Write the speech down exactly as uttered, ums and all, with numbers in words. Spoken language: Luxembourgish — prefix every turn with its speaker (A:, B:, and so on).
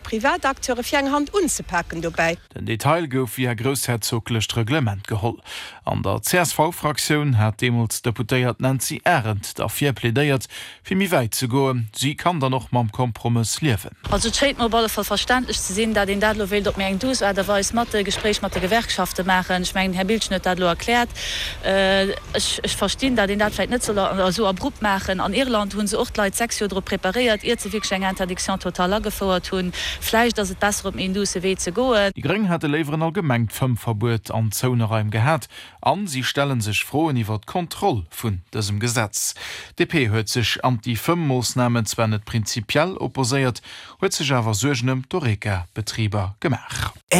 A: Privatakteure fir eng Hand unzupacken dabei.
B: Den Detail gouf wie großherzoglicht Reglement geholl. An der C S V-Fraktion hat demals Deputéiert Nancy Arendt dafür plädeiert, fir mi weit zu goen. Sie kann da noch mam Kompromiss liewen.
C: Also Trade voll verständlich zu sehen, da den Dadlo will mir eng dus der weiß Matte Gespräch mat der Gewerkschaften machen. Ich mein Herr Bildschnitt Dadlo erklärt. Äh, ich, ich verstehe da den Dat net so, so abrupt machen. An Irland hun se och Leiit sechs Jahre präpariert, ihr ze wirklich eng Interdiction total gefordert hun. Fleisch dass het besser um in duse we ze goen.
B: Die Gring hatte leveren allgemeng fünf Verbot an Zonereim gehät. An sie stellen sich froh iwwer d Kontroll vun diesem Gesetz. D P huet sich an die fünf Maßnahmen zwar net prinzipiell opposiert, huet sich awer sugenem Doreka Betrieber gemach.